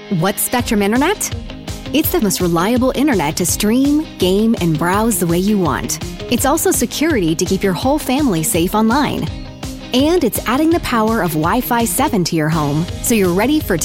What's Spectrum Internet? It's the most reliable internet to stream, game, and browse the way you want. It's also security to keep your whole family safe online. And it's adding the power of Wi-Fi 7 to your home, so you're ready for